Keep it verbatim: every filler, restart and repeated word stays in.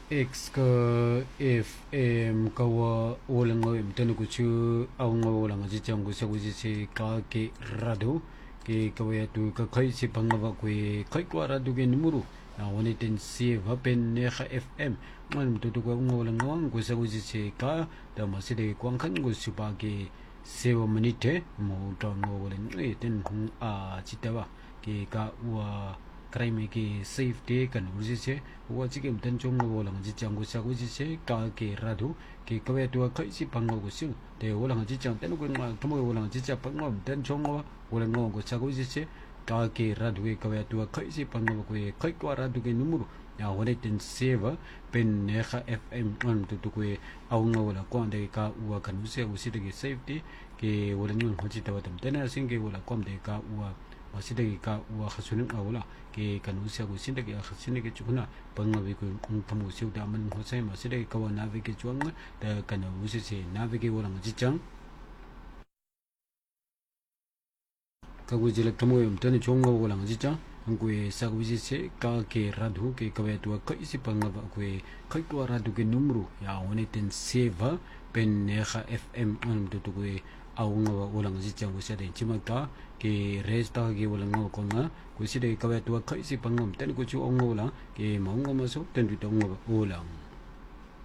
X ka F M ka wa ulang ngawim tanu kuchu awang ulang jijang kusa kusi ka ke radu ke kawaya tu ka kai si pangawa kwe kai kwa radu ke numuru na wani ten si vapen neha F M ngan tu tu kwa ulang ngawang kusa kusi ka da maside kwang kan kusi pa ke sewa menite mo ta ngawang e ten kung a chitawa ke ka wa crime ke safety kan urjise wa jikem tan chong ngo lang ji chang go sa go ji se ka ke radu ke ka we tu ka si pang go sing de wo lang ji chang tan go ma to mo wo lang ji cha pang ngo tan chong ngo wo lang ngo go sa go ji se ka ke radu ke ka we tu ka si pang ngo ko ka ko radu ke numuru ya wo le ten seva pen ne kha fm on tu tu ko aw ngo la ko de ka wa kan se wo si de ke safety ke wo lang ngo ji ta wa tam tan sing ke wo la kom de ka wa masih ka wa khasunin awla ke kanusia go sinda ke khasine ke chuna pangawi ko tamu siu da man ho sai masih ka wa navi ke chuang da kana usi se navi ke wala jichang ka go jile tamu yum tan chong go wala jichang ko sa go ji se ka ke radhu ke ka wa tu ka isi pangawa ko ka ko radhu ke numru ya woni ten seva pen ne kha fm on tu ko awang ulang jichang ko sa den chimaka ke resta ke ulang ngo ko nga ko si de ka wa tu ka isi pangam tan ko chu ong ulang ke mong ngo ma so tan tu ong ulang